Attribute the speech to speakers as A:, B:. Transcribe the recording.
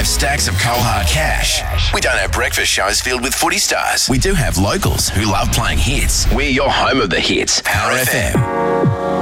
A: have stacks of cold hard cash. We don't have breakfast shows filled with footy stars. We do have locals who love playing hits. We're your home of the hits. Power FM.